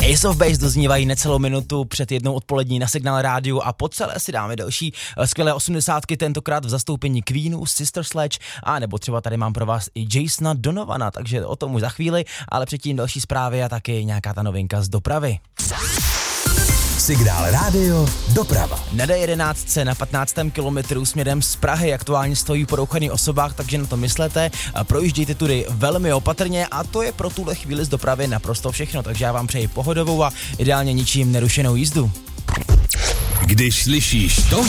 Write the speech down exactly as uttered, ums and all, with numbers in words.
Ace of Base doznívají necelou minutu před jednou odpolední na Signál rádiu a po celé si dáme další skvělé osmdesátky, tentokrát v zastoupení Queenů, Sister Sledge a nebo třeba tady mám pro vás i Jasona Donovana, takže o tom už za chvíli, ale předtím další zprávy a taky nějaká ta novinka z dopravy. Signál rádio, doprava. Na D jedenáct na patnáctém kilometru směrem z Prahy aktuálně stojí porouchaný osobách, takže na to myslete. Projíždějte tudy velmi opatrně a to je pro tuhle chvíli z dopravy naprosto všechno, takže já vám přeji pohodovou a ideálně ničím nerušenou jízdu. Když slyšíš tohle,